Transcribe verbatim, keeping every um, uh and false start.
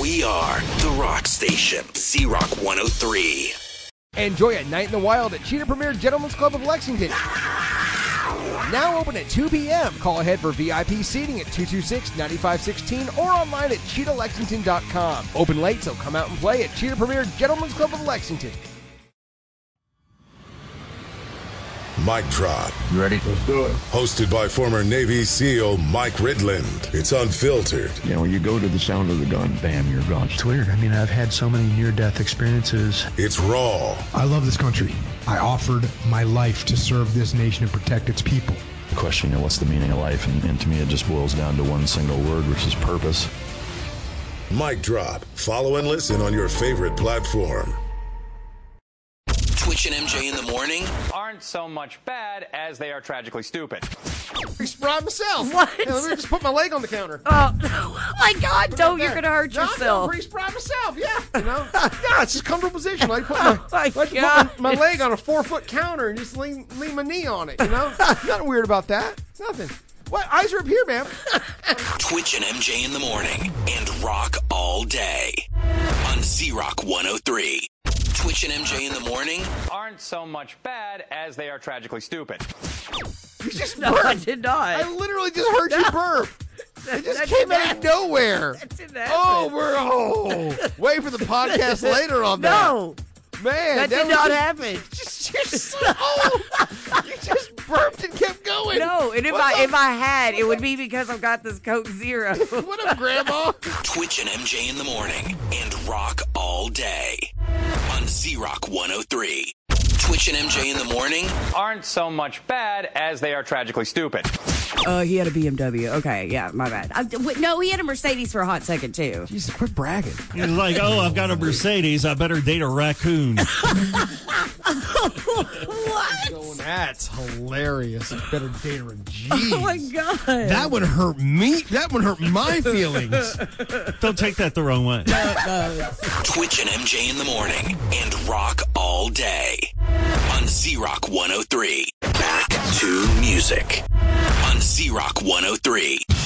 We are the Rock Station, Z-Rock one oh three. Enjoy a night in the wild at Cheetah Premier Gentlemen's Club of Lexington. Now open at two p.m. Call ahead for V I P seating at two two six, nine five one six or online at cheetah lexington dot com. Open late, so come out and play at Cheetah Premier Gentlemen's Club of Lexington. Mic Drop. You ready? Let's do it. Hosted by former Navy SEAL Mike Ridland. It's unfiltered. You know, when you go to the sound of the gun, bam, you're gone. It's weird. I mean, I've had so many near-death experiences. It's raw. I love this country. I offered my life to serve this nation and protect its people. The question, you know, what's the meaning of life? And, and to me, it just boils down to one single word, which is purpose. Mic Drop. Follow and listen on your favorite platform. Twitch and M J in the morning aren't so much bad as they are tragically stupid. I sprayed myself. What? Hey, let me just put my leg on the counter. Oh, oh my God, don't, you're going to hurt no, yourself. I'm pretty proud of myself, yeah. You know? Yeah, it's just a comfortable position. Like put my, Oh my like put God. my, my leg on a four-foot counter and just lean, lean my knee on it, you know? Nothing weird about that. Nothing. What? Eyes are up here, man. Twitch and M J in the morning and rock all day on Z-Rock one oh three. Twitch and M J in the morning aren't so much bad as they are tragically stupid. You just No, burped. I did not. I literally just heard you burp. It just That came didn't out of happen. nowhere. That didn't happen. Oh, we're oh. Wait for the podcast later on that. No, Man, that, that did was not just, happen. Just, just, oh, you just burped and kept going. No, and if What's I up? if I had, it would be because I've got this Coke Zero. What up, Grandma? Twitch and M J in the morning and rock all day on Z-Rock one oh three. Twitch and M J in the morning Aren't so much bad as they are tragically stupid. Uh, he had a B M W. Okay, yeah, my bad. I, w- no, he had a Mercedes for a hot second, too. Jesus, quit bragging. He's like, oh, I've got a Mercedes. I better date a raccoon. What? That's hilarious. I better date her. Jeez. Oh, my God. That would hurt me. That would hurt my feelings. Don't take that the wrong way. Twitch and M J in the morning and rock all day on Z-Rock one oh three. Back to music on Z-Rock one oh three.